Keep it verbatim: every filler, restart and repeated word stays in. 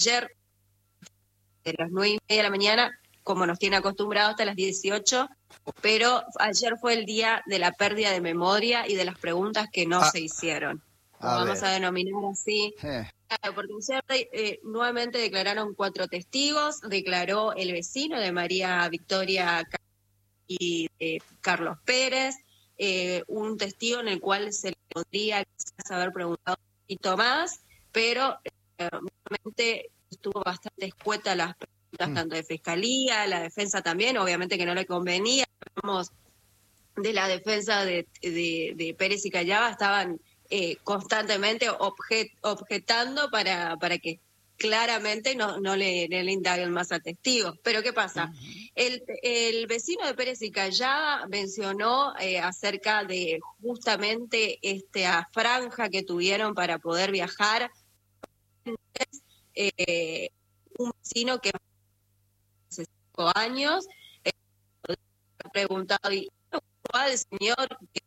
ayer, de las nueve y media de la mañana, como nos tiene acostumbrados, hasta las dieciocho, pero ayer fue el día de la pérdida de memoria y de las preguntas que no Ah, se hicieron. Lo a vamos ver. a denominar así. Eh, Claro, porque ayer eh, nuevamente declararon cuatro testigos, declaró el vecino de María Victoria y de Carlos Pérez, eh, un testigo en el cual se le podría quizás haber preguntado un poquito más, pero eh, realmente estuvo bastante escueta las preguntas Mm. tanto de fiscalía, la defensa también, obviamente que no le convenía. Hablamos de la defensa de, de, de Pérez y Callava, estaban eh, constantemente objet, objetando para, para que claramente no, no le, no le indaguen más a testigos. Pero ¿qué pasa? Ujú. El, el vecino de Pérez y Callava mencionó eh, acerca de justamente esta franja que tuvieron para poder viajar. Eh, un vecino que hace cinco años eh, ha preguntado, ¿y cuál señor que